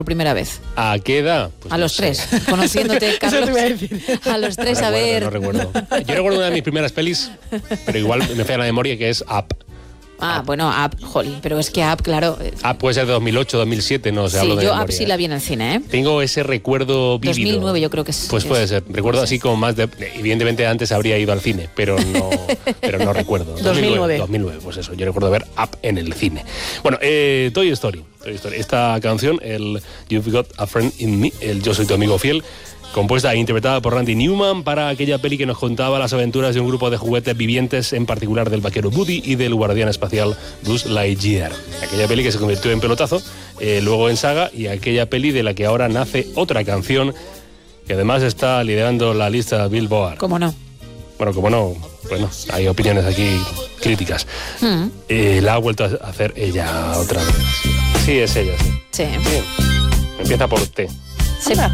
por primera vez? ¿A qué edad? Pues a los 3, conociéndote, Carlos. Eso te iba a decir. A los 3, no a ver. No recuerdo. Yo recuerdo una de mis primeras pelis, pero igual me falla la memoria, que es Up. Bueno, Up, jolín, pero es que Up, claro. Up puede ser de 2008, 2007, no sé, hablo de yo memoria. Up sí la vi en el cine, ¿eh? Tengo ese recuerdo vívido. 2009 yo creo que es. Pues puede ser. Recuerdo así como más de... Evidentemente antes habría ido al cine, pero no recuerdo. 2009, pues eso. Yo recuerdo ver Up en el cine. Bueno, Toy Story. Esta canción, el You've Got a Friend in Me, el Yo Soy Tu Amigo Fiel, compuesta e interpretada por Randy Newman para aquella peli que nos contaba las aventuras de un grupo de juguetes vivientes, en particular del vaquero Woody y del guardián espacial Buzz Lightyear. Aquella peli que se convirtió en pelotazo, luego en saga, y aquella peli de la que ahora nace otra canción que además está liderando la lista Billboard. ¿Cómo no? Bueno, como no, bueno, hay opiniones aquí críticas. La ha vuelto a hacer ella otra vez. Sí, es ella, sí. Sí. Bien. Empieza por T. Sí.